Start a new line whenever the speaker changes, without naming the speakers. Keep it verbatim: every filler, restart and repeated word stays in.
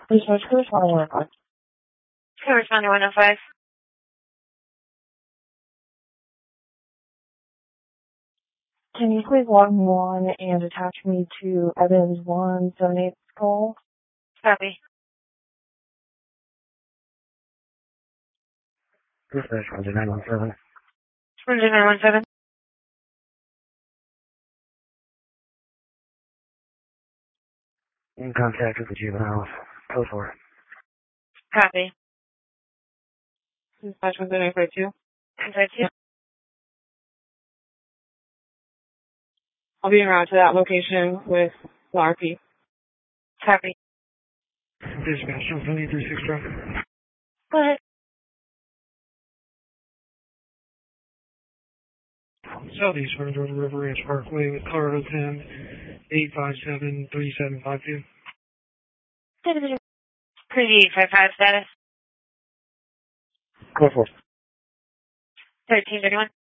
Dispatch, who's on one oh five?
Okay, responder one oh five.
Can you please log me on and attach me to Evans one seventy-eight call?
Copy.
Dispatch, one nine one seven.
one nine one seven.
In contact with the juveniles. Code four.
Copy.
Dispatch one nine five two.
nine five two.
I'll be en route to that location with the R P.
Copy.
Dispatch, one seven eight three six truck.
Go ahead.
Southeast Jordan River Ranch Parkway with Colorado ten eight five seven three seven five two.
Preview five five status.
Code four.
thirteen thirty-one.